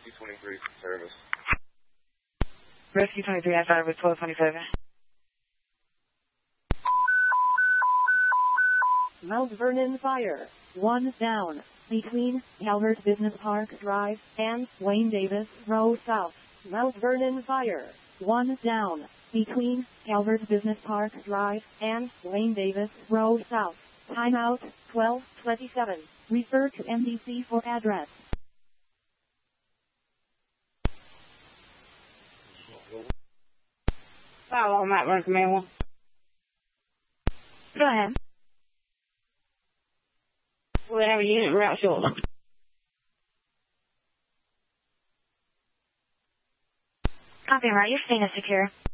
Rescue 23 service. Rescue 23, I started with 1227. Mount Vernon Fire. 1 down. Between Calvert Business Park Drive and Wayne Davis Road South. Mount Vernon Fire. 1 down. Between Calvert Business Park Drive and Wayne Davis Road South. Timeout 1227. Refer to MDC for address. Hello, Mount Vernon Command 1. Go ahead. We have a unit route short. Copy, right. Your scene is secure.